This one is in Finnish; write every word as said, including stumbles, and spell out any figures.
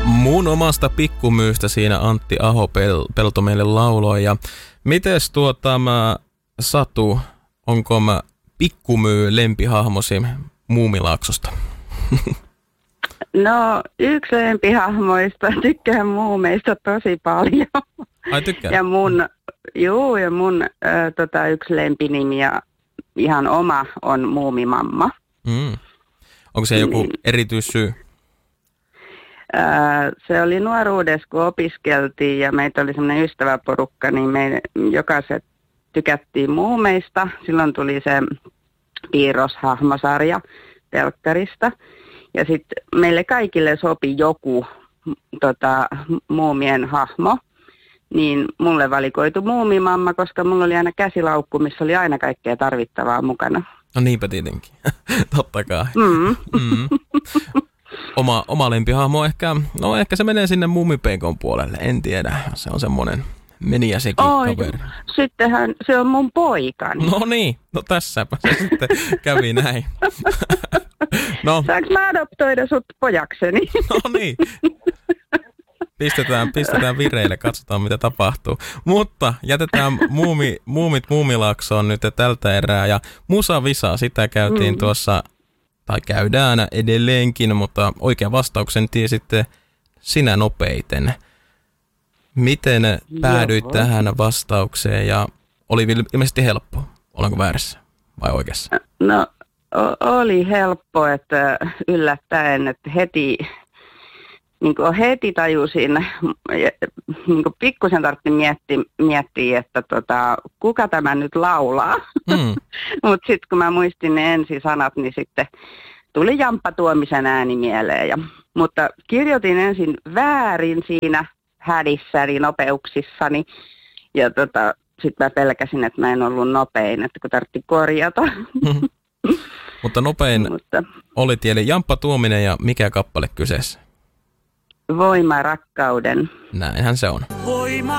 Mun omasta pikkumyystä siinä Antti Aho-Pelto meille lauloi. Ja mites tuota mä, Satu, onko mä pikkumyy lempihahmosi Muumilaaksosta? No, yksi lempihahmoista, tykkään muumeista tosi paljon. Ai tykkää? Ja mun, juu, ja mun äh, tota, yksi lempinimi ja ihan oma on Muumimamma. Mm. Onko se joku niin. erityissyy? Äh, se oli nuoruudessa, kun opiskeltiin ja meitä oli semmoinen ystäväporukka, niin me jokaiset tykättiin muumeista. Silloin tuli se piirroshahmosarja telkkarista. Ja sitten meille kaikille sopi joku tota, muumien hahmo, niin mulle valikoitu Muumimamma, koska mulla oli aina käsilaukku, missä oli aina kaikkea tarvittavaa mukana. No niinpä tietenkin, totta kai. Mm. Mm. Oma, oma lempihahmo ehkä, no ehkä se menee sinne Muumipeikon puolelle, en tiedä, se on semmoinen meniä sekin Oi, kaveri. Sittenhän se on mun poikani. No niin, no tässäpä se sitten kävi näin. No. Saanko mä adoptoida sut pojakseni? No niin. Pistetään, pistetään vireille, katsotaan mitä tapahtuu. Mutta jätetään muumi, muumit Muumilaaksoon nyt tältä erää. Ja Musa Visa, sitä käytiin mm. tuossa, tai käydään edelleenkin, mutta oikean vastauksen tiesitte sinä nopeiten. Miten päädyit Joo. tähän vastaukseen ja oli ilmeisesti helppo? Olenko väärässä vai oikeassa? No oli helppo, että yllättäen, että heti, niin kuin heti tajusin, niin kuin pikkusen tarvitsin miettiä, miettiä, että tota, kuka tämä nyt laulaa. Mm. Mutta sitten kun mä muistin ne ensisanat, niin sitten tuli Jamppa Tuomisen ääni mieleen. Ja, mutta kirjoitin ensin väärin siinä hädissäni, nopeuksissani. Ja tota, sitten mä pelkäsin, että mä en ollut nopein, että kun tarvitsi korjata. Mm. Mutta nopein Mutta, oli tielle Jamppa Tuominen ja mikä kappale kyseessä? Voima rakkauden. Näinhän se on. Voima.